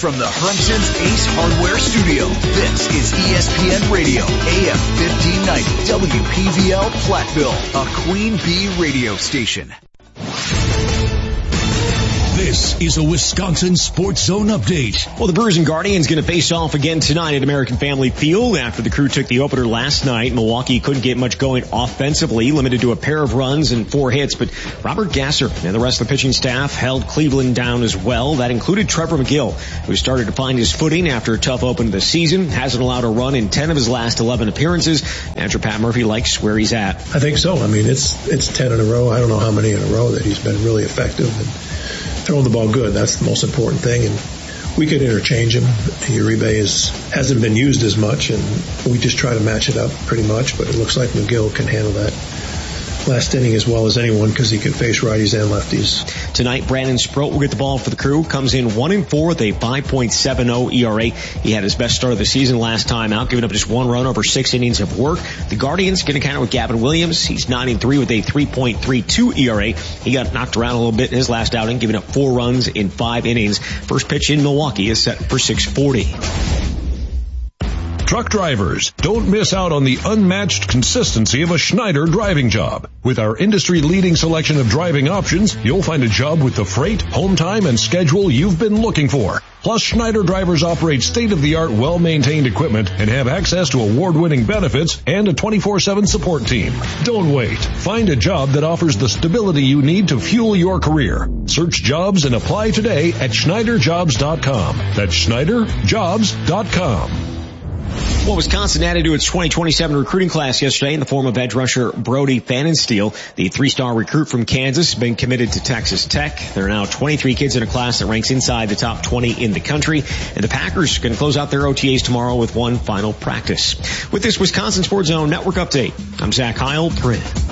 from the Hermson's Ace Hardware Studio, this is ESPN Radio, AM 1590, WPVL Platteville, a Queen Bee radio station. This is a Wisconsin Sports Zone update. Well, the Brewers and Guardians going to face off again tonight at American Family Field after the Crew took the opener last night. Milwaukee couldn't get much going offensively, limited to a pair of runs and 4 hits, but Robert Gasser and the rest of the pitching staff held Cleveland down as well. That included Trevor McGill, who started to find his footing after a tough open to the season. Hasn't allowed a run in 10 of his last 11 appearances. Manager Pat Murphy likes where he's at. I think so. I mean, it's 10 in a row. I don't know how many in a row that he's been really effective and throwing the ball good. That's the most important thing. And we could interchange him. Uribe hasn't been used as much, and we just try to match it up pretty much. But it looks like McGill can handle that last inning as well as anyone because he can face righties and lefties. Tonight, Brandon Sproat will get the ball for the Crew. Comes in 1-4 with a 5.70 ERA. He had his best start of the season last time out, giving up just 1 run over 6 innings of work. The Guardians get a counter with Gavin Williams. He's 9-3 with a 3.32 ERA. He got knocked around a little bit in his last outing, giving up 4 runs in 5 innings. First pitch in Milwaukee is set for 6:40. Truck drivers, don't miss out on the unmatched consistency of a Schneider driving job. With our industry-leading selection of driving options, you'll find a job with the freight, home time, and schedule you've been looking for. Plus, Schneider drivers operate state-of-the-art, well-maintained equipment and have access to award-winning benefits and a 24/7 support team. Don't wait. Find a job that offers the stability you need to fuel your career. Search jobs and apply today at SchneiderJobs.com. That's SchneiderJobs.com. Well, Wisconsin added to its 2027 recruiting class yesterday in the form of edge rusher Brody Pfannenstiel. The 3-star recruit from Kansas has been committed to Texas Tech. There are now 23 kids in a class that ranks inside the top 20 in the country. And the Packers are going to close out their OTAs tomorrow with one final practice. With this Wisconsin Sports Zone Network update, I'm Zach Heil.